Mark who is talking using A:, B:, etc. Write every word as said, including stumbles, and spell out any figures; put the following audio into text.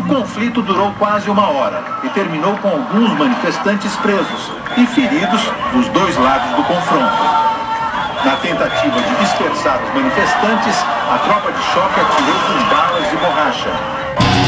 A: conflito durou quase uma hora e terminou com alguns manifestantes presos e feridos dos dois lados do confronto. Na tentativa de dispersar os manifestantes, a tropa de choque atirou com balas de borracha.